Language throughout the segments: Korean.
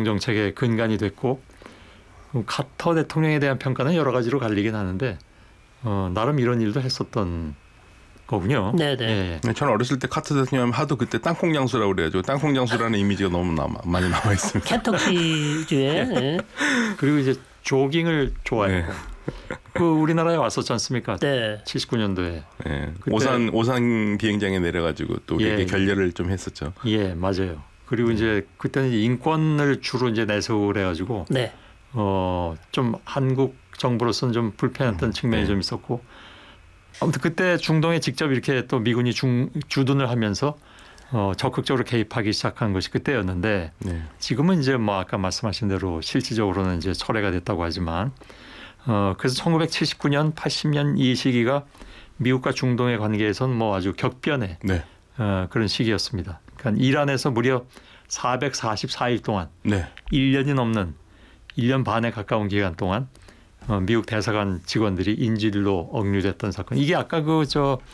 정책의 근간이 됐고 카터 대통령에 대한 평가는 여러 가지로 갈리긴 하는데 나름 이런 일도 했었던 거군요. 네네. 예. 저는 어렸을 때 카터 대통령 하도 그때 땅콩 장수라고 그래가지고 땅콩 장수라는 이미지가 너무 많이 남아 있습니다. 켄터키주에. 네. 그리고 이제 조깅을 좋아했고 그 우리나라에 왔었지 않습니까? 네. 79년도에. 네. 오산 비행장에 내려가지고 또 이렇게 결렬을 좀 했었죠. 예, 맞아요. 그리고 이제 그때는 인권을 주로 이제 내세우고 그래가지고 네. 좀 한국 정부로서는 좀 불편했던 측면이 좀 있었고 아무튼 그때 중동에 직접 이렇게 또 미군이 주둔을 하면서 적극적으로 개입하기 시작한 것이 그때였는데 지금은 이제 뭐 아까 말씀하신 대로 실질적으로는 이제 철회가 됐다고 하지만 그래서 1979년, 80년 이 시기가 미국과 중동의 관계에서는 뭐 아주 격변의 그런 시기였습니다. 그러니까 이란에서 무려 444일 동안 1년이 넘는 1년 반에 가까운 기간 동안 미국 대사관 직원들이 인질로 억류됐던 사건. 이게 아까 그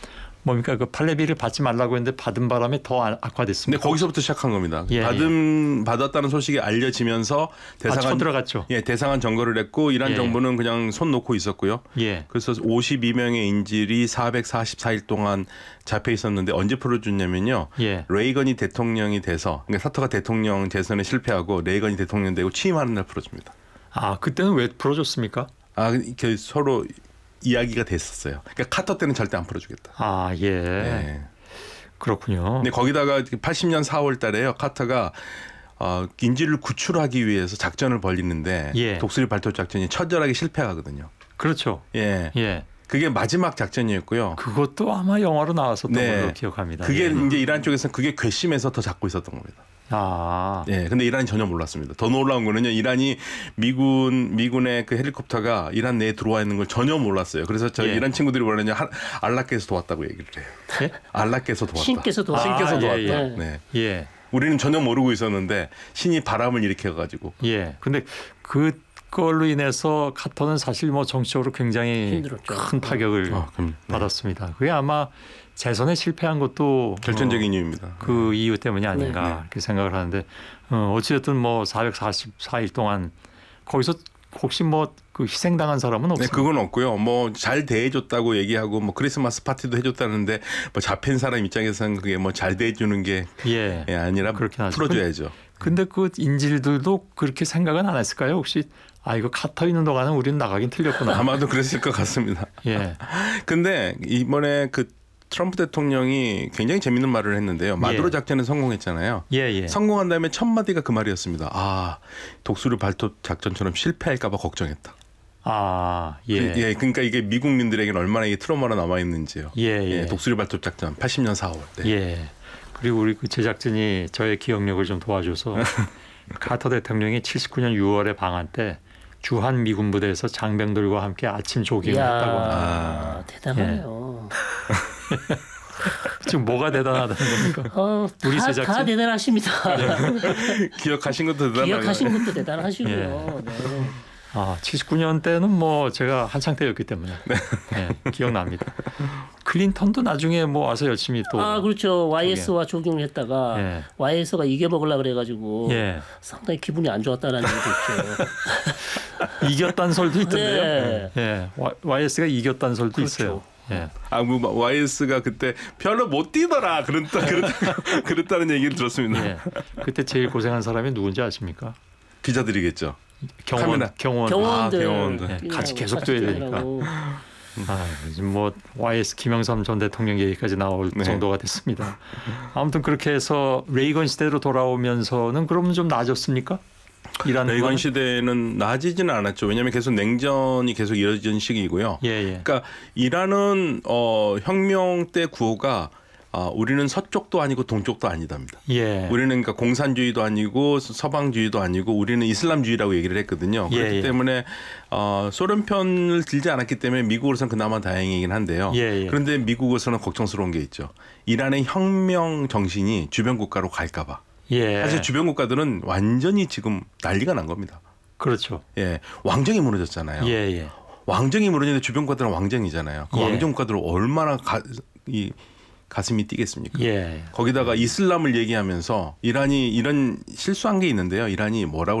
팔레비를 받지 말라고 했는데 받은 바람에 더 악화됐습니다. 근데 거기서부터 시작한 겁니다. 받았다는 소식이 알려지면서 대사관 쳐들어갔죠. 예, 대사관 점거를 했고 이란 정부는 그냥 손 놓고 있었고요. 그래서 52명의 인질이 444일 동안 잡혀 있었는데 언제 풀어줬냐면요. 레이건이 대통령이 돼서 그러니까 사터가 대통령 재선에 실패하고 레이건이 대통령 되고 취임하는 날 풀어줍니다. 아, 그때는 왜 풀어줬습니까? 서로 이야기가 됐었어요. 그러니까 카터 때는 절대 안 풀어주겠다. 아, 예. 네. 그렇군요. 근데 거기다가 80년 4월 달에요. 카터가 인질을 구출하기 위해서 작전을 벌이는데 독수리 발톱 작전이 처절하게 실패하거든요. 그렇죠. 예. 그게 마지막 작전이었고요. 그것도 아마 영화로 나왔었던 걸로 기억합니다. 그게 이제 이란 쪽에서는 그게 괘씸해서 더 잡고 있었던 겁니다. 근데 이란이 전혀 몰랐습니다. 더 놀라운 거는요. 이란이 미군의 그 헬리콥터가 이란 내에 들어와 있는 걸 전혀 몰랐어요. 그래서 저희 이란 친구들이 뭐냐면 알라께서 도왔다고 얘기를 해요. 알라께서 도왔다. 신께서 도왔다. 신께서 도왔다. 우리는 전혀 모르고 있었는데 신이 바람을 일으켜가지고. 근데 그걸로 인해서 카터는 사실 뭐 정치적으로 굉장히 힘들었죠. 큰 타격을 받았습니다. 그게 아마 재선에 실패한 것도 결정적인 이유입니다. 그 이유 때문이 아닌가 이렇게 생각을 하는데 어찌됐든 뭐 444일 동안 거기서 혹시 뭐 그 희생당한 사람은 없어요? 네, 그건 없고요. 뭐 잘 대해줬다고 얘기하고 뭐 크리스마스 파티도 해줬다는데 뭐 잡힌 사람 입장에서는 그게 뭐 잘 대해주는 게 아니라 풀어줘야죠. 근데 그 인질들도 그렇게 생각은 안 했을까요? 혹시 이거 카터 있는 동안은 우리는 나가긴 틀렸구나. 아마도 그랬을 것 같습니다. 근데 이번에 그 트럼프 대통령이 굉장히 재밌는 말을 했는데요. 마두로 작전은 성공했잖아요. 성공한 다음에 첫 마디가 그 말이었습니다. 독수리 발톱 작전처럼 실패할까 봐 걱정했다. 그러니까 이게 미국민들에게는 얼마나 이게 트라우마로 남아 있는지요. 독수리 발톱 작전 80년 4월. 그리고 우리 그 제작진이 저의 기억력을 좀 도와줘서 카터 대통령이 79년 6월에 방한 때 주한 미군 부대에서 장병들과 함께 아침 조깅을 했다고 합니다. 대단하네요. 지금 뭐가 대단하다는 겁니까? 우리 제작진 다 대단하십니다. 기억하신 것도 대단하고. 기억하신 것도 대단하시고요. 79년 때는 뭐 제가 한창 때였기 때문에 기억납니다. 클린턴도 나중에 뭐 와서 열심히 또 그렇죠. YS와 조경을 했다가 YS가 이겨먹으려고 그래가지고 상당히 기분이 안 좋았다는 얘기도 있죠. 이겼다는 설도 있던데요. YS가 이겼다는 설도 있어요. YS가 그때 별로 못 뛰더라 그랬다는 얘기를 들었습니다. 그때 제일 고생한 사람이 누군지 아십니까? 기자들이겠죠. 경호원들 같이 계속 뛰어야 되니까. 지금 뭐 YS 김영삼 전 대통령 얘기까지 나올 정도가 됐습니다. 아무튼 그렇게 해서 레이건 시대로 돌아오면서는 그러면 좀 나아졌습니까? 레이건 시대는 나아지지는 않았죠. 왜냐하면 계속 냉전이 계속 이어진 시기이고요. 그러니까 이란은 혁명 때 구호가 우리는 서쪽도 아니고 동쪽도 아니답니다. 우리는 그러니까 공산주의도 아니고 서방주의도 아니고 우리는 이슬람주의라고 얘기를 했거든요. 그렇기 때문에 소련 편을 들지 않았기 때문에 미국으로서는 그나마 다행이긴 한데요. 그런데 미국으로서는 걱정스러운 게 있죠. 이란의 혁명 정신이 주변 국가로 갈까 봐. 사실 주변 국가들은 완전히 지금 난리가 난 겁니다. 그렇죠. 왕정이 무너졌잖아요. 왕정이 무너졌는데 주변 국가들은 왕정이잖아요. 그 왕정 국가들은 얼마나 가슴이 뛰겠습니까? 거기다가 이슬람을 얘기하면서 이란이 이런 실수한 게 있는데요. 이란이 뭐라고